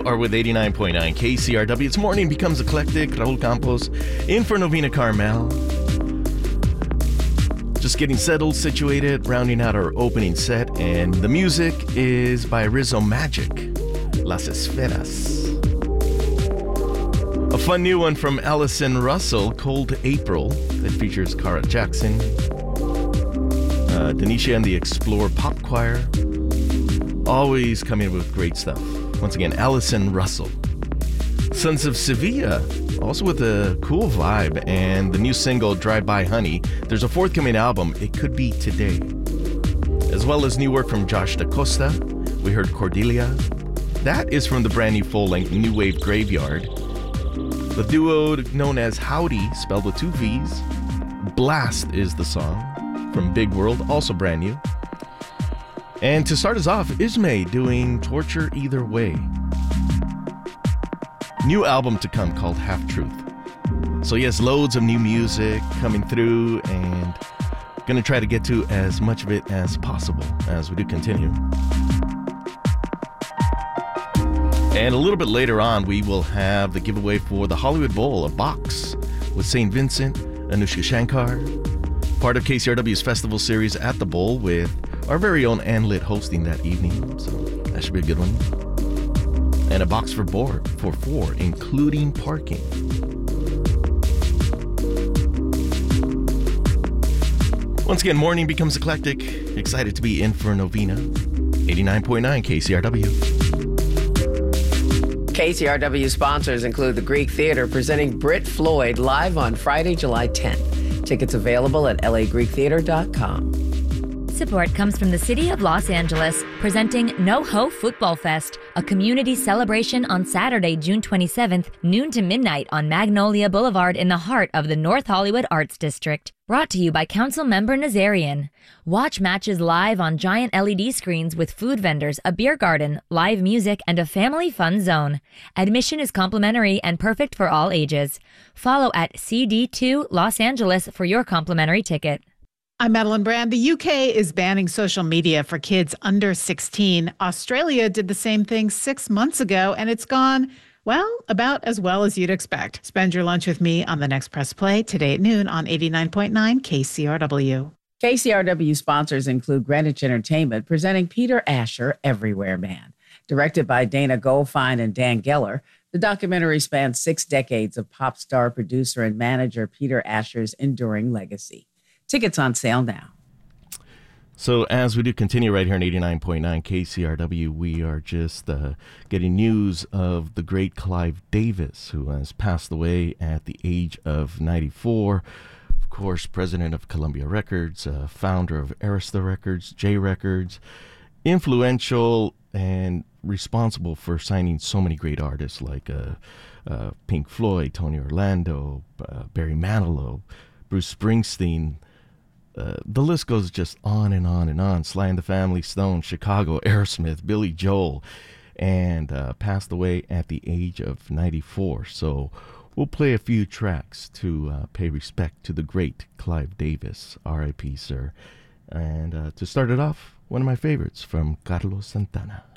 You are with 89.9 KCRW. It's morning becomes eclectic. Raul Campos in for Novena Carmel. Just getting settled, situated, rounding out our opening set. And the music is by Rizzo Magic, Las Esferas. A fun new one from Allison Russell, Cold April, that features Cara Jackson, Denisha and the Explore Pop Choir. Always coming with great stuff. Once again, Allison Russell. Sons of Sevilla, also with a cool vibe, and the new single, Drive By Honey. There's a forthcoming album, It Could Be Today. As well as new work from Josh DaCosta. We heard Cordelia. That is from the brand new full-length New Wave Graveyard. The duo known as Howdy, spelled with 2 V's. Blast is the song from Big World, also brand new. And to start us off, Ismay doing Torture Either Way. New album to come called Half Truth. So yes, loads of new music coming through, and gonna try to get to as much of it as possible as we do continue. And a little bit later on, we will have the giveaway for the Hollywood Bowl, a box with St. Vincent, Anushka Shankar, part of KCRW's festival series at the Bowl with our very own Ann Lit hosting that evening, so that should be a good one. And a box for 4, including parking. Once again, morning becomes eclectic. Excited to be in for Novena. 89.9 KCRW. KCRW sponsors include the Greek Theater presenting Brit Floyd live on Friday, July 10th. Tickets available at lagreektheater.com. Support comes from the City of Los Angeles, presenting NoHo Football Fest, a community celebration on Saturday, June 27th, noon to midnight on Magnolia Boulevard in the heart of the North Hollywood Arts District. Brought to you by Council Member Nazarian. Watch matches live on giant LED screens with food vendors, a beer garden, live music, and a family fun zone. Admission is complimentary and perfect for all ages. Follow at CD2 Los Angeles for your complimentary ticket. I'm Madeline Brand. The UK is banning social media for kids under 16. Australia did the same thing 6 months ago, and it's gone, well, about as well as you'd expect. Spend your lunch with me on the next Press Play today at noon on 89.9 KCRW. KCRW sponsors include Greenwich Entertainment presenting Peter Asher, Everywhere Man. Directed by Dana Goldfine and Dan Geller, the documentary spans 6 decades of pop star, producer, and manager Peter Asher's enduring legacy. Tickets on sale now. So as we do continue right here on 89.9 KCRW, we are just getting news of the great Clive Davis, who has passed away at the age of 94. Of course, president of Columbia Records, founder of Arista Records, J Records, influential and responsible for signing so many great artists like Pink Floyd, Tony Orlando, Barry Manilow, Bruce Springsteen. The list goes just on and on and on. Sly and the Family Stone, Chicago, Aerosmith, Billy Joel, and passed away at the age of 94. So we'll play a few tracks to pay respect to the great Clive Davis, R.I.P., sir. And to start it off, one of my favorites from Carlos Santana.